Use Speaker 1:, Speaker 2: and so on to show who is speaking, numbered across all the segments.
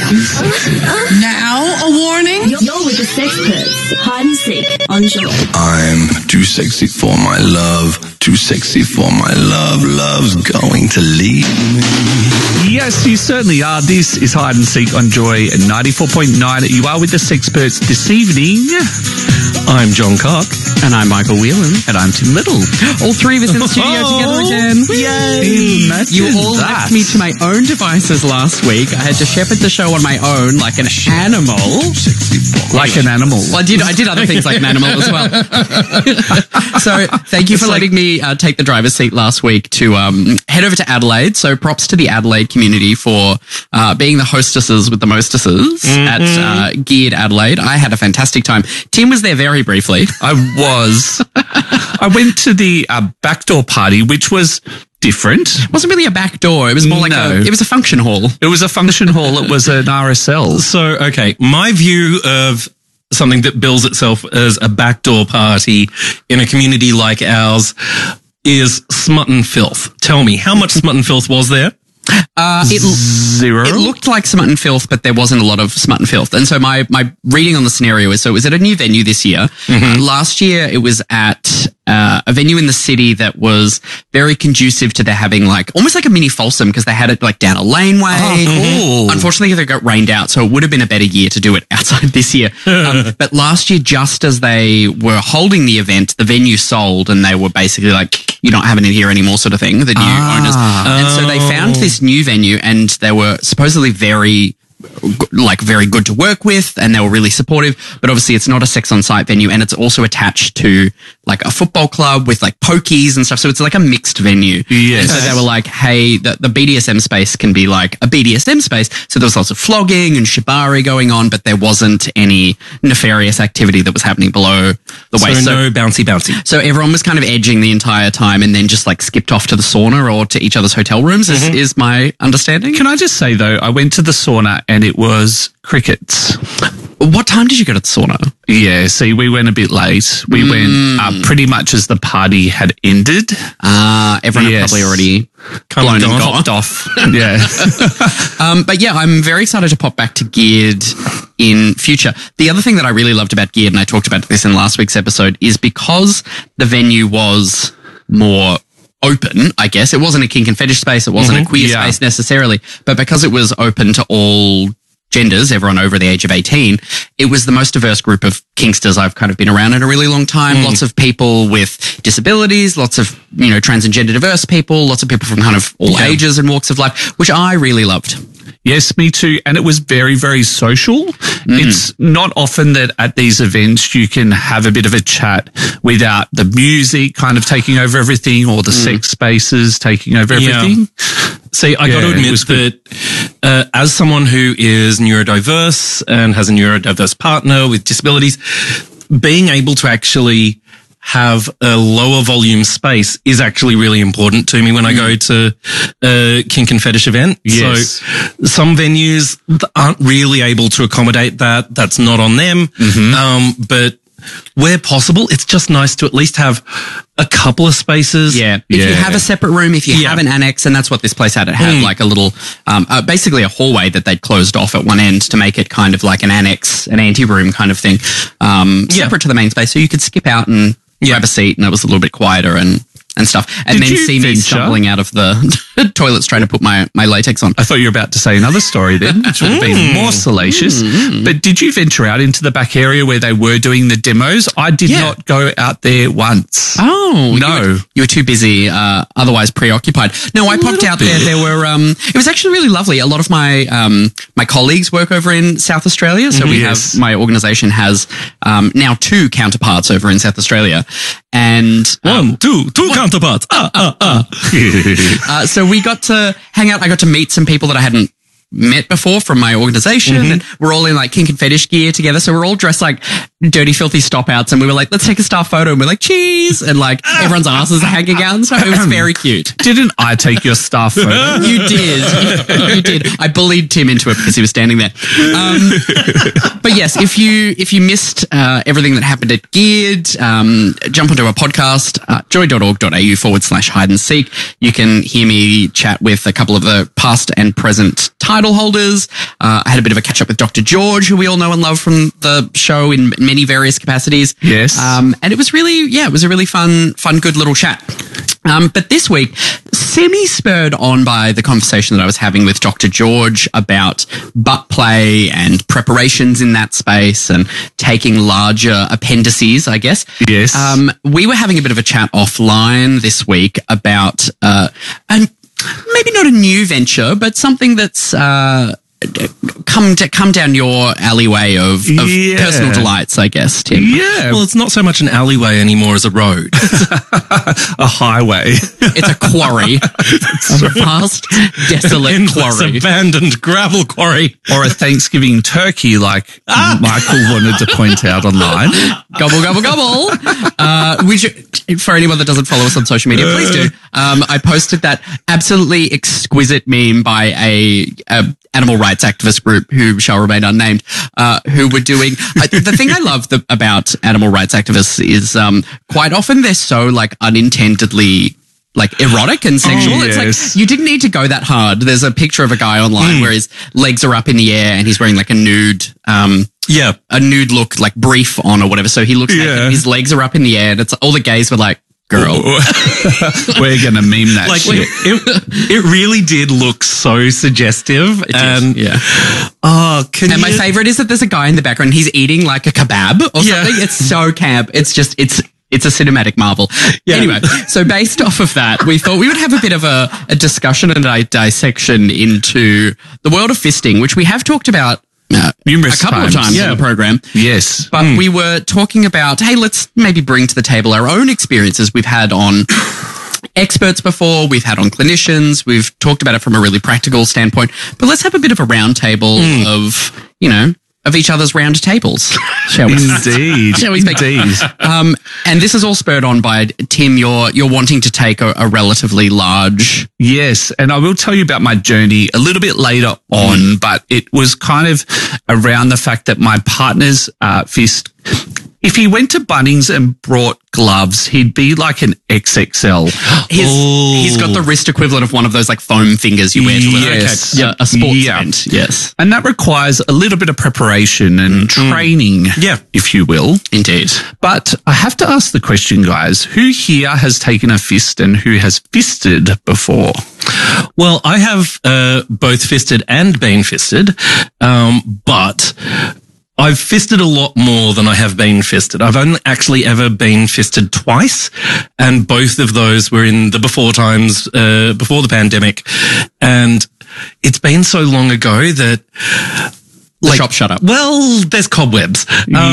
Speaker 1: Now a warning.
Speaker 2: You're with the Sexperts. Hide and Seek on Joy.
Speaker 3: I'm too sexy for my love. Too sexy for my love. Love's going to leave me.
Speaker 4: Yes, you certainly are. This is Hide and Seek on Joy 94.9. You are with the Sexperts this evening.
Speaker 5: I'm John Cock.
Speaker 6: And I'm Michael Whelan.
Speaker 4: And I'm Tim Little.
Speaker 6: All three of us in the studio together again.
Speaker 4: Yay!
Speaker 6: You all left me to my own devices last week. I had to shepherd the show on my own like an animal.
Speaker 4: Like an animal.
Speaker 6: Well, I did other things like an animal as well. So thank you for letting me take the driver's seat last week to head over to Adelaide. So props to the Adelaide community for being the hostesses with the mostesses at Geared Adelaide. I had a fantastic time. Tim was there very briefly.
Speaker 4: I was. I went to the backdoor party, which was different.
Speaker 6: It wasn't really a back door. It was more like it was a function hall.
Speaker 4: It was a function hall. It was an RSL.
Speaker 5: So, okay, my view of something that bills itself as a backdoor party in a community like ours is smut and filth. Tell me, how much smut and filth was there?
Speaker 4: Zero.
Speaker 6: It looked like smut and filth, but there wasn't a lot of smut and filth. And so my reading on the scenario is, so it was at a new venue this year. Last year it was at a venue in the city that was very conducive to their having like almost like a mini Folsom because they had it like down a laneway. Unfortunately, they got rained out, so it would have been a better year to do it outside this year. But last year, just as they were holding the event, the venue sold and they were basically like, you're not having it here anymore sort of thing, the new owners. And so they found this new venue and they were supposedly very good to work with and they were really supportive, but obviously it's not a sex on site venue and it's also attached to like a football club with like pokies and stuff, so it's like a mixed venue.
Speaker 4: Yes.
Speaker 6: And so they were like, hey, the BDSM space can be like a BDSM space, so there was lots of flogging and shibari going on, but there wasn't any nefarious activity that was happening below the waist.
Speaker 5: So no bouncy.
Speaker 6: So everyone was kind of edging the entire time and then just like skipped off to the sauna or to each other's hotel rooms is my understanding.
Speaker 4: Can I just say though, I went to the sauna and it was crickets.
Speaker 6: What time did you go to the sauna?
Speaker 4: Yeah, see, we went a bit late. We went pretty much as the party had ended.
Speaker 6: Everyone had probably already blown and gopped off.
Speaker 4: Yeah.
Speaker 6: But yeah, I'm very excited to pop back to Geared in future. The other thing that I really loved about Geared, and I talked about this in last week's episode, is because the venue was more open, I guess. It wasn't a kink and fetish space. It wasn't a queer space necessarily. But because it was open to all genders, everyone over the age of 18, it was the most diverse group of kinksters I've kind of been around in a really long time. Lots of people with disabilities, lots of, trans and gender diverse people, lots of people from kind of all ages and walks of life, which I really loved.
Speaker 4: Yes, me too. And it was very, very social. It's not often that at these events you can have a bit of a chat without the music kind of taking over everything or the sex spaces taking over everything.
Speaker 5: See, I got to admit that as someone who is neurodiverse and has a neurodiverse partner with disabilities, being able to actually have a lower volume space is actually really important to me when I go to a kink and fetish event.
Speaker 4: Yes.
Speaker 5: So some venues aren't really able to accommodate that. That's not on them. But where possible, it's just nice to at least have a couple of spaces.
Speaker 6: Yeah. If you have a separate room, if you have an annex, and that's what this place had. It had like a little, basically a hallway that they'd closed off at one end to make it kind of like an annex, an anteroom kind of thing, separate to the main space. So you could skip out and grab a seat and it was a little bit quieter and stuff. And
Speaker 4: Did
Speaker 6: then
Speaker 4: you
Speaker 6: see me
Speaker 4: venture?
Speaker 6: stumbling out of the toilets trying to put my latex on.
Speaker 4: I thought you were about to say another story then, which would have been more salacious. But did you venture out into the back area where they were doing the demos? I did not go out there once.
Speaker 6: Oh,
Speaker 4: no.
Speaker 6: You were too busy, otherwise preoccupied. No, I popped out there. There were, it was actually really lovely. A lot of my colleagues work over in South Australia. So we have, my organization has, now 2 counterparts over in South Australia. And,
Speaker 5: two counterparts.
Speaker 6: so we got to hang out. I got to meet some people that I hadn't met before from my organization, and we're all in like kink and fetish gear together. So we're all dressed like dirty, filthy stop outs, and we were like, let's take a staff photo, and we're like, cheese, and like everyone's asses are hanging out, and so it was very cute.
Speaker 4: Didn't I take your staff photo?
Speaker 6: You did. You did. I bullied Tim into it because he was standing there. But yes, if you missed everything that happened at Geared, jump onto our podcast, joy.org.au/hide and seek. You can hear me chat with a couple of the past and present title holders. I had a bit of a catch up with Dr. George, who we all know and love from the show in many various capacities.
Speaker 4: Yes.
Speaker 6: And it was really, it was a really fun, good little chat. But this week, semi-spurred on by the conversation that I was having with Dr. George about butt play and preparations in that space and taking larger appendices, I guess.
Speaker 4: Yes.
Speaker 6: We were having a bit of a chat offline this week about, and maybe not a new venture, but something that's, come down your alleyway of personal delights, I guess, Tim.
Speaker 4: Yeah.
Speaker 5: Well, it's not so much an alleyway anymore as a road.
Speaker 4: A highway.
Speaker 6: It's a quarry. A vast, desolate
Speaker 5: Endless,
Speaker 6: quarry.
Speaker 5: abandoned gravel quarry.
Speaker 4: Or a Thanksgiving turkey, like Michael wanted to point out online.
Speaker 6: Gobble, gobble, gobble. Which, for anyone that doesn't follow us on social media, please do. I posted that absolutely exquisite meme by a animal rights activist group who shall remain unnamed, who were doing, the thing I love about animal rights activists is, quite often they're so like unintendedly like erotic and sexual.
Speaker 4: Oh,
Speaker 6: it's
Speaker 4: yes.
Speaker 6: like, you didn't need to go that hard. There's a picture of a guy online where his legs are up in the air and he's wearing like a nude, a nude look, like brief on or whatever. So he looks naked, his legs are up in the air and it's all the gays were like, girl.
Speaker 4: We're going to meme that
Speaker 5: Like,
Speaker 4: shit.
Speaker 5: it really did look so suggestive. And,
Speaker 6: And my favorite is that there's a guy in the background. He's eating like a kebab or something. It's so camp. It's just, it's a cinematic marvel. Yeah. Anyway, so based off of that, we thought we would have a bit of a discussion and a dissection into the world of fisting, which we have talked about
Speaker 4: Numerous
Speaker 6: a couple of times on the program.
Speaker 4: Yes.
Speaker 6: But we were talking about, hey, let's maybe bring to the table our own experiences we've had on experts before, we've had on clinicians, we've talked about it from a really practical standpoint, but let's have a bit of a round table of each other's round tables, shall we?
Speaker 4: Indeed.
Speaker 6: Shall we speak?
Speaker 4: Indeed.
Speaker 6: And this is all spurred on by, Tim, you're wanting to take a relatively large...
Speaker 4: Yes, and I will tell you about my journey a little bit later on, but it was kind of around the fact that my partner's fist, if he went to Bunnings and brought gloves, he'd be like an XXL.
Speaker 6: He's got the wrist equivalent of one of those like foam fingers you wear to a sports event. Yes.
Speaker 4: And that requires a little bit of preparation and training, if you will.
Speaker 6: Indeed.
Speaker 4: But I have to ask the question, guys, who here has taken a fist and who has fisted before?
Speaker 5: Well, I have both fisted and been fisted, but I've fisted a lot more than I have been fisted. I've only actually ever been fisted twice, and both of those were in the before times, before the pandemic. And it's been so long ago that...
Speaker 6: The shop shut up.
Speaker 5: Well, there's cobwebs.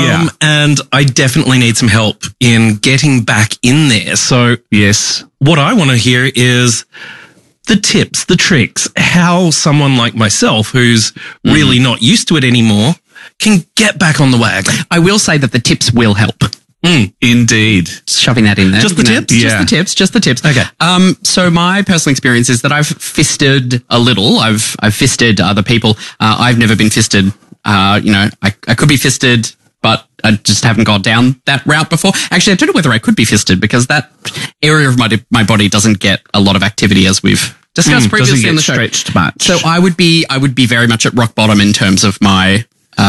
Speaker 5: And I definitely need some help in getting back in there. So,
Speaker 4: yes,
Speaker 5: what I want to hear is the tips, the tricks, how someone like myself, who's really not used to it anymore, can get back on the wagon.
Speaker 6: I will say that the tips will help.
Speaker 4: Indeed.
Speaker 6: Shoving that in there.
Speaker 5: Just the tips?
Speaker 6: Just the tips.
Speaker 5: Okay.
Speaker 6: So my personal experience is that I've fisted a little. I've fisted other people. I've never been fisted. I could be fisted, but I just haven't gone down that route before. Actually, I don't know whether I could be fisted because that area of my body doesn't get a lot of activity, as we've discussed previously on the show.
Speaker 4: Stretched much.
Speaker 6: So I would be very much at rock bottom in terms of my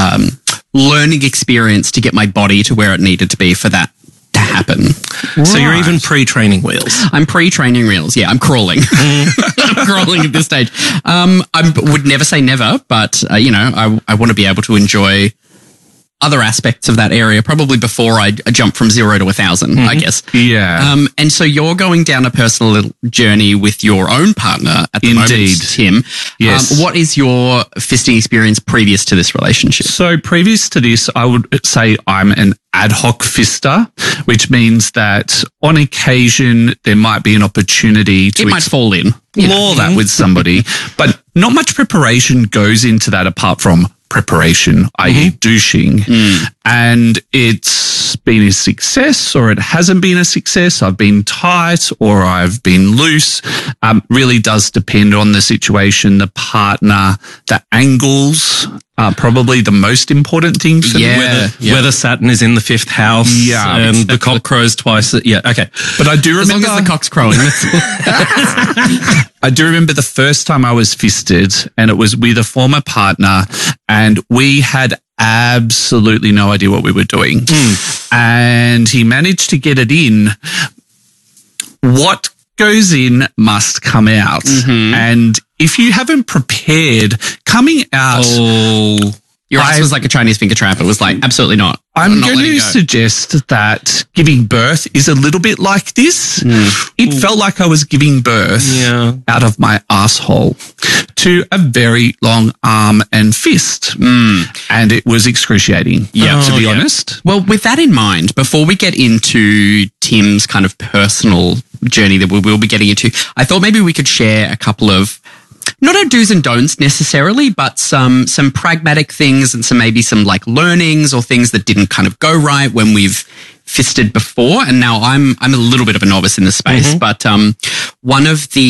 Speaker 6: learning experience to get my body to where it needed to be for that to happen.
Speaker 5: So you're even pre-training wheels.
Speaker 6: I'm pre-training wheels. Yeah, I'm crawling. I'm crawling at this stage. I would never say never, but I want to be able to enjoy other aspects of that area probably before I jump from 0 to 1,000, I guess.
Speaker 4: Yeah.
Speaker 6: And so you're going down a personal little journey with your own partner at the moment, Tim.
Speaker 4: Yes.
Speaker 6: What is your fisting experience previous to this relationship?
Speaker 4: So previous to this, I would say I'm an ad hoc fister, which means that on occasion there might be an opportunity to
Speaker 6: might fall in.
Speaker 4: explore that with somebody, but not much preparation goes into that apart from preparation, i.e. douching. And it's been a success or it hasn't been a success. I've been tight or I've been loose. Really does depend on the situation, the partner, the angles probably the most important thing for me.
Speaker 5: Whether Saturn is in the 5th house and the cock crows twice. Yeah, okay.
Speaker 4: But I do remember...
Speaker 6: As long as the cock's crowing.
Speaker 4: I do remember the first time I was fisted, and it was with a former partner, and we had absolutely no idea what we were doing. And he managed to get it in. What goes in must come out. And if you haven't prepared, coming out...
Speaker 6: Your ass was like a Chinese finger trap. It was like, absolutely not.
Speaker 4: I'm going to suggest that giving birth is a little bit like this. It felt like I was giving birth out of my asshole to a very long arm and fist. And it was excruciating, to be honest.
Speaker 6: Well, with that in mind, before we get into Tim's kind of personal journey that we will be getting into, I thought maybe we could share a couple of not our do's and don'ts necessarily, but some pragmatic things and maybe some like learnings or things that didn't kind of go right when we've fisted before. And now I'm a little bit of a novice in this space, but one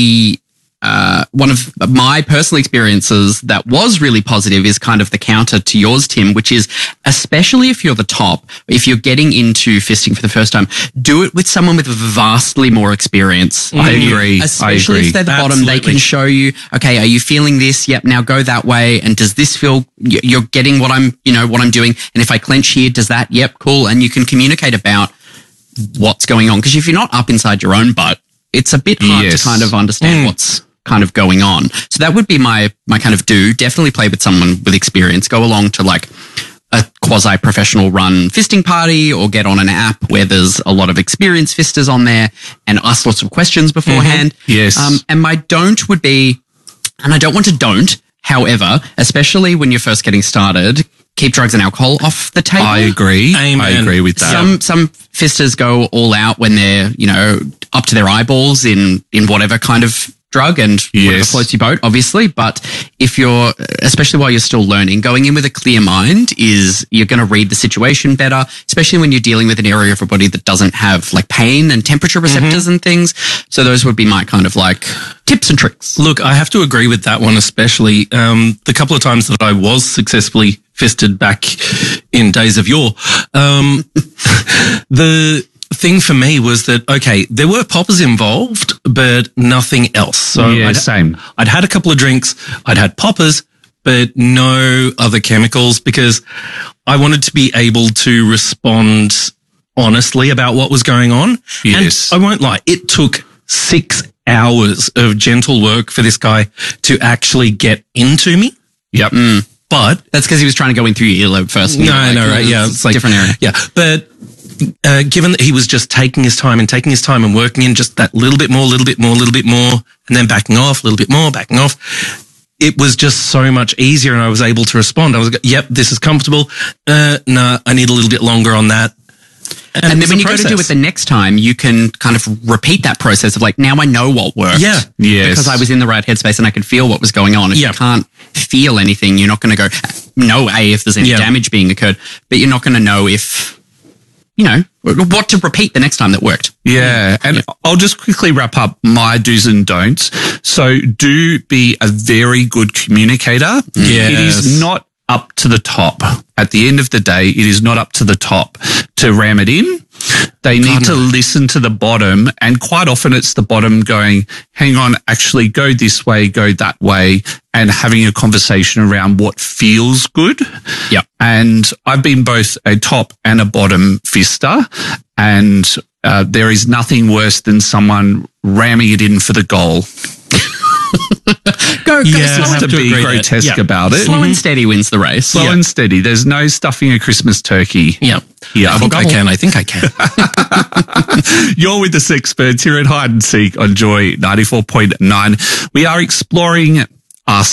Speaker 6: of my personal experiences that was really positive is kind of the counter to yours, Tim, which is especially if you're the top, if you're getting into fisting for the first time, do it with someone with vastly more experience.
Speaker 4: I agree.
Speaker 6: Especially if they're the bottom, they can show you, okay, are you feeling this? Yep, now go that way. And does this feel, you're getting what I'm doing? And if I clench here, does that? Yep, cool. And you can communicate about what's going on. Because if you're not up inside your own butt, it's a bit hard to kind of understand what's kind of going on. So that would be my kind of do. Definitely play with someone with experience. Go along to like a quasi-professional run fisting party or get on an app where there's a lot of experienced fisters on there and ask lots of questions beforehand.
Speaker 4: Yes.
Speaker 6: And my don't would be, and I don't want to don't, however, especially when you're first getting started, keep drugs and alcohol off the table.
Speaker 4: I agree.
Speaker 5: Amen.
Speaker 4: I agree with that.
Speaker 6: Some fisters go all out when they're, up to their eyeballs in whatever kind of drug and whatever floats your boat, obviously. But if you're, especially while you're still learning, going in with a clear mind is you're going to read the situation better, especially when you're dealing with an area of your body that doesn't have like pain and temperature receptors and things. So those would be my kind of like tips and tricks.
Speaker 5: Look, I have to agree with that one, especially the couple of times that I was successfully fisted back in days of yore. The thing for me was that, okay, there were poppers involved, but nothing else. So
Speaker 4: same.
Speaker 5: I'd had a couple of drinks, I'd had poppers, but no other chemicals because I wanted to be able to respond honestly about what was going on.
Speaker 4: Yes.
Speaker 5: And I won't lie, it took 6 hours of gentle work for this guy to actually get into me.
Speaker 4: Yep.
Speaker 5: But
Speaker 6: that's because he was trying to go in through your earlobe first.
Speaker 5: Right. Yeah. It's like
Speaker 6: different area.
Speaker 5: Yeah. But given that he was just taking his time and working in just that little bit more, and then backing off, a little bit more, backing off, it was just so much easier and I was able to respond. I was like, yep, this is comfortable. Nah, I need a little bit longer on that.
Speaker 6: And then when you go to do it the next time, you can kind of repeat that process of like, now I know what worked.
Speaker 5: Yeah.
Speaker 4: Yes.
Speaker 6: Because I was in the right headspace and I could feel what was going on. If you can't feel anything, you're not going to go, know if there's any damage being occurred, but you're not going to know if, what to repeat the next time that worked.
Speaker 4: Yeah. And I'll just quickly wrap up my do's and don'ts. So do be a very good communicator.
Speaker 5: Yes.
Speaker 4: It is not up to the top. At the end of the day, it is not up to the top to ram it in. They need to listen to the bottom, and quite often it's the bottom going, hang on, actually go this way, go that way, and having a conversation around what feels good.
Speaker 6: Yeah.
Speaker 4: And I've been both a top and a bottom fister, and there is nothing worse than someone ramming it in for the goal.
Speaker 6: Go
Speaker 4: Not to be grotesque about it.
Speaker 6: Slow and steady wins the race.
Speaker 4: Slow and steady. There's no stuffing a Christmas turkey.
Speaker 5: Yeah.
Speaker 4: Yeah.
Speaker 5: I think I can.
Speaker 4: You're with the Sexperts here at Hide and Seek on Joy 94.9. We are exploring us